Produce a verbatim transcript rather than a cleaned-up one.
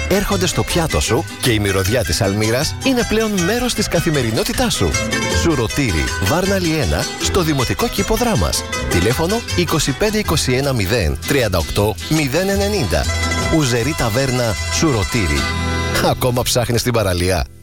έρχονται στο πιάτο σου και η μυρωδιά της Αλμύρας είναι πλέον μέρος της καθημερινότητάς σου. Σουρωτήρι, Βάρναλη ένα, στο Δημοτικό Κήπο Δράμας. Τηλέφωνο είκοσι πέντε είκοσι ένα μηδέν τριάντα οκτώ μηδέν ενενήντα. Ουζερή ταβέρνα Σουρωτήρι. Ακόμα ψάχνεις την παραλία?